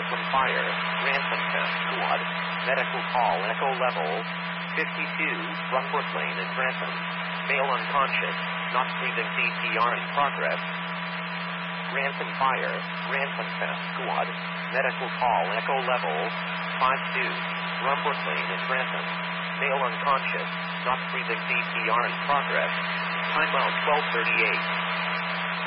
Ransom Fire, Ransom Test Squad, Medical Call Echo Level 52, Brunswick Lane in Ransom. Male unconscious, not breathing, CPR in progress. Ransom Fire, Ransom Test Squad, Medical Call Echo Level 52, Brunswick Lane in Ransom. Male unconscious, not breathing, CPR in progress. Timeout 12:38.